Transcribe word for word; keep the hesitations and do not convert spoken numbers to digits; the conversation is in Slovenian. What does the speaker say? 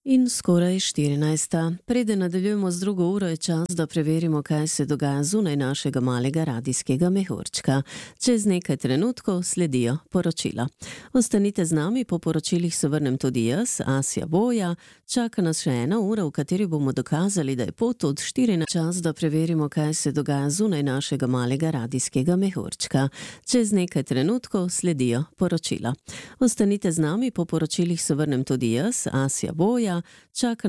In skoraj štirinajsta. Preden nadaljujemo z drugo uro, je čas, da preverimo, kaj se dogaja zunaj našega malega radijskega mehurčka. Čez nekaj trenutkov sledijo poročila. Ostanite z nami, po poročilih se vrnem tudi jaz, Asja Boja. Čaka nas še ena ura, v kateri bomo dokazali, da je pot od štirinajst čas, da preverimo, kaj se dogaja zunaj našega malega radijskega mehurčka. Čez nekaj trenutkov sledijo poročila. Ostanite z nami, po poročilih se vrnem tudi jaz, Asja Boja. Čaka